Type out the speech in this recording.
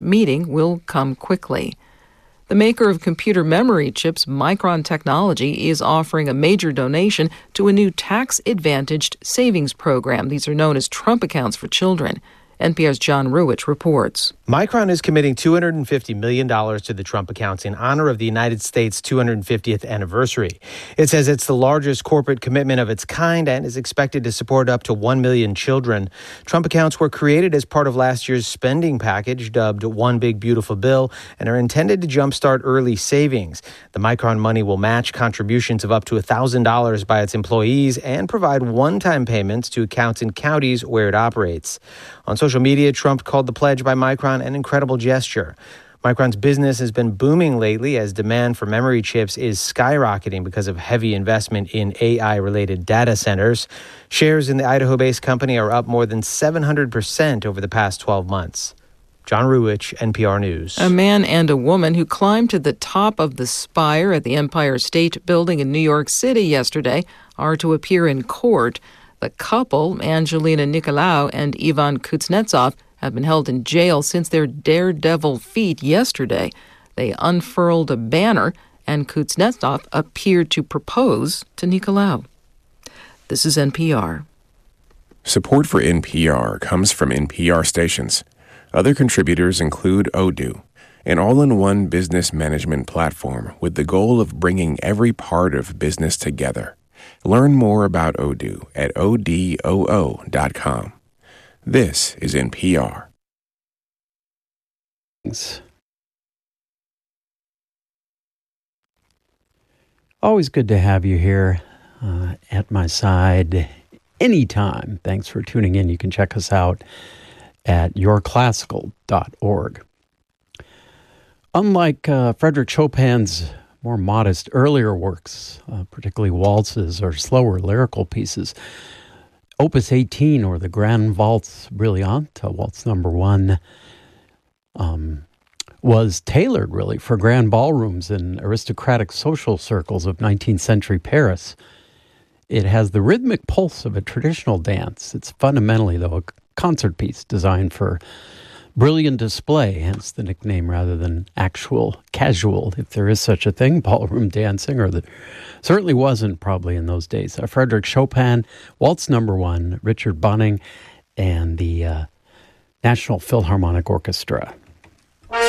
meeting will come quickly. The maker of computer memory chips, Micron Technology, is offering a major donation to a new tax-advantaged savings program. These are known as Trump accounts for children. NPR's John Ruwitch reports. Micron is committing $250 million to the Trump accounts in honor of the United States' 250th anniversary. It says it's the largest corporate commitment of its kind and is expected to support up to 1 million children. Trump accounts were created as part of last year's spending package dubbed One Big Beautiful Bill and are intended to jumpstart early savings. The Micron money will match contributions of up to $1,000 by its employees and provide one-time payments to accounts in counties where it operates. On social media, Trump called the pledge by Micron an incredible gesture. Micron's business has been booming lately as demand for memory chips is skyrocketing because of heavy investment in AI-related data centers. Shares in the Idaho-based company are up more than 700% over the past 12 months. John Ruwitch, NPR News. A man and a woman who climbed to the top of the spire at the Empire State Building in New York City yesterday are to appear in court. The couple, Angelina Nicolaou and Ivan Kuznetsov, have been held in jail since their daredevil feat yesterday. They unfurled a banner, and Kuznetsov appeared to propose to Nicolaou. This is NPR. Support for NPR comes from NPR stations. Other contributors include Odoo, an all-in-one business management platform with the goal of bringing every part of business together. Learn more about Odoo at odoo.com. This is NPR. Always good to have you here at my side anytime. Thanks for tuning in. You can check us out at yourclassical.org. Unlike Frédéric Chopin's more modest earlier works, particularly waltzes or slower lyrical pieces, Opus 18, or the Grand Valse Brillante, Waltz Number 1, was tailored really for grand ballrooms and aristocratic social circles of 19th century Paris. It has the rhythmic pulse of a traditional dance. It's fundamentally, though, a concert piece designed for brilliant display, hence the nickname rather than actual casual, if there is such a thing, ballroom dancing, or that certainly wasn't probably in those days. Frédéric Chopin, Waltz Number 1, Richard Bonning, and the National Philharmonic Orchestra.